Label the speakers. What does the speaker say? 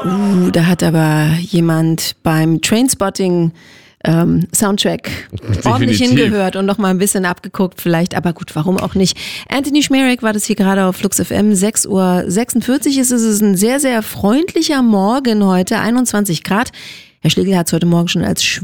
Speaker 1: Da hat aber jemand beim Trainspotting Soundtrack ordentlich hingehört und noch mal ein bisschen abgeguckt vielleicht, aber gut, warum auch nicht. Anthony Schmerek war das hier gerade auf Flux FM, 6:46 Uhr ist es, ein sehr, sehr freundlicher Morgen heute, 21 Grad. Herr Schlegel hat es heute Morgen schon als